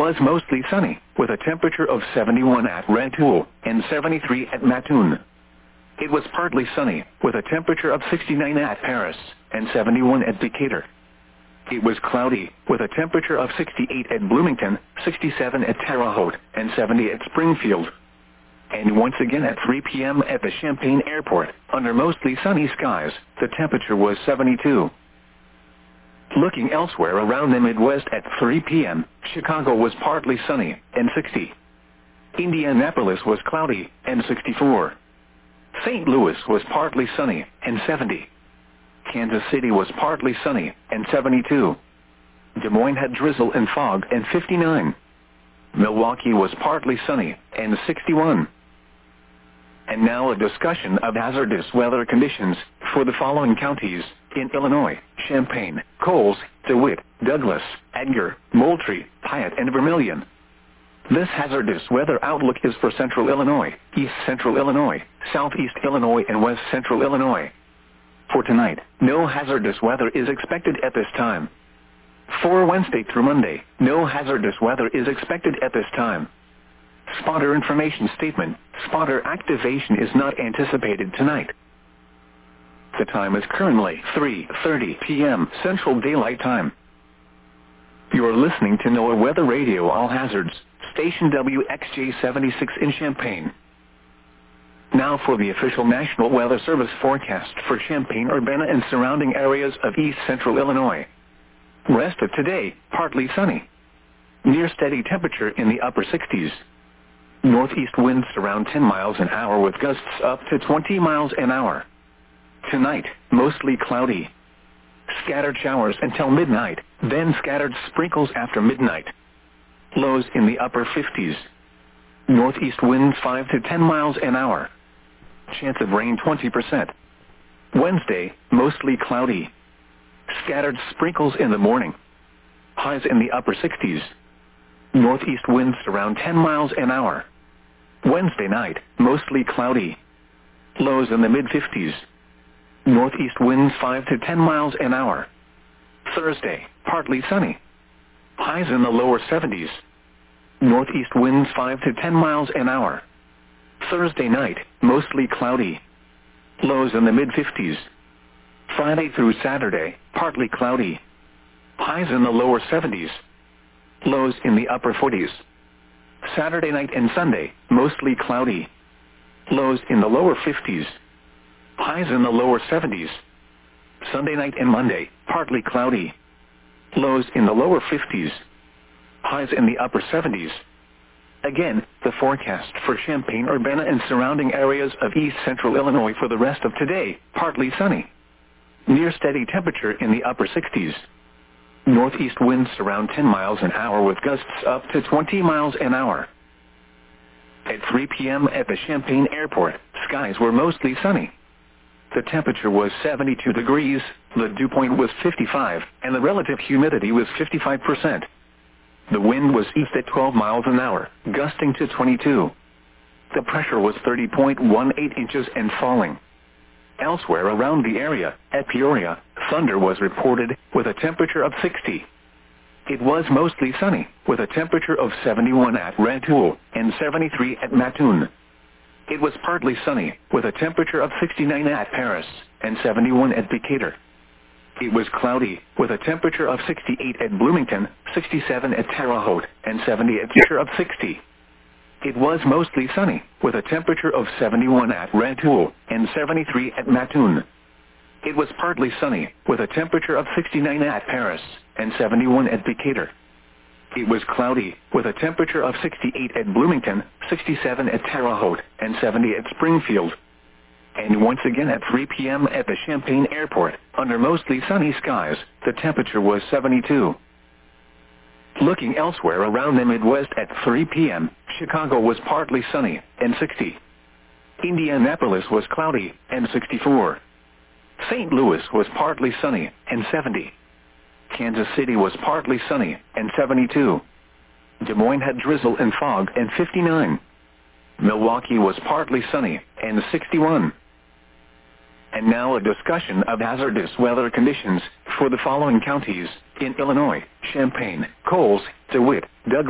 was mostly sunny, with a temperature of 71 at Rantoul and 73 at Mattoon. It was partly sunny, with a temperature of 69 at Paris and 71 at Decatur. It was cloudy, with a temperature of 68 at Bloomington, 67 at Terre Haute, and 70 at Springfield. And once again at 3 p.m. at the Champaign Airport, under mostly sunny skies, the temperature was 72. Looking elsewhere around the Midwest at 3 p.m., Chicago was partly sunny, and 60. Indianapolis was cloudy, and 64. St. Louis was partly sunny, and 70. Kansas City was partly sunny, and 72. Des Moines had drizzle and fog, and 59. Milwaukee was partly sunny, and 61. And now a discussion of hazardous weather conditions for the following counties in Illinois: Champaign, Coles, DeWitt, Douglas, Edgar, Moultrie, Piatt, and Vermilion. This hazardous weather outlook is for Central Illinois, East Central Illinois, Southeast Illinois, and West Central Illinois. For tonight, no hazardous weather is expected at this time. For Wednesday through Monday, no hazardous weather is expected at this time. Spotter information statement: spotter activation is not anticipated tonight. The time is currently 3:30 p.m. Central Daylight Time. You are listening to NOAA Weather Radio All Hazards, station WXJ-76 in Champaign. Now for the official National Weather Service forecast for Champaign-Urbana and surrounding areas of East Central Illinois. Rest of today, partly sunny. Near steady temperature in the upper 60s. Northeast winds around 10 miles an hour with gusts up to 20 miles an hour. Tonight, mostly cloudy. Scattered showers until midnight, then scattered sprinkles after midnight. Lows in the upper 50s. Northeast winds 5 to 10 miles an hour. Chance of rain 20%. Wednesday, mostly cloudy. Scattered sprinkles in the morning. Highs in the upper 60s. Northeast winds around 10 miles an hour. Wednesday night, mostly cloudy. Lows in the mid-50s. Northeast winds 5 to 10 miles an hour. Thursday, partly sunny. Highs in the lower 70s. Northeast winds 5 to 10 miles an hour. Thursday night, mostly cloudy. Lows in the mid-50s. Friday through Saturday, partly cloudy. Highs in the lower 70s. Lows in the upper 40s. Saturday night and Sunday, mostly cloudy. Lows in the lower 50s. Highs in the lower 70s. Sunday night and Monday, partly cloudy. Lows in the lower 50s. Highs in the upper 70s. Again, the forecast for Champaign-Urbana and surrounding areas of East Central Illinois for the rest of today: partly sunny. Near steady temperature in the upper 60s. Northeast winds around 10 miles an hour with gusts up to 20 miles an hour. At 3 p.m. at the Champaign Airport, skies were mostly sunny. The temperature was 72 degrees, the dew point was 55, and the relative humidity was 55%. The wind was east at 12 miles an hour, gusting to 22. The pressure was 30.18 inches and falling. Elsewhere around the area, at Peoria, thunder was reported, with a temperature of 60. It was mostly sunny, with a temperature of 71 at Rantoul and 73 at Mattoon. It was partly sunny, with a temperature of 69 at Paris and 71 at Decatur. It was cloudy, with a temperature of 68 at Bloomington, 67 at Terre Haute, and 70 at temperature of 60. It was mostly sunny, with a temperature of 71 at Rantoul and 73 at Mattoon. It was partly sunny, with a temperature of 69 at Paris and 71 at Decatur. It was cloudy, with a temperature of 68 at Bloomington, 67 at Terre Haute, and 70 at Springfield. And once again at 3 p.m. at the Champaign Airport, under mostly sunny skies, the temperature was 72. Looking elsewhere around the Midwest at 3 p.m., Chicago was partly sunny, and 60. Indianapolis was cloudy, and 64. St. Louis was partly sunny, and 70. Kansas City was partly sunny, and 72. Des Moines had drizzle and fog, and 59. Milwaukee was partly sunny, and 61. And now a discussion of hazardous weather conditions for the following counties in Illinois: Champaign, Coles, DeWitt, Douglas.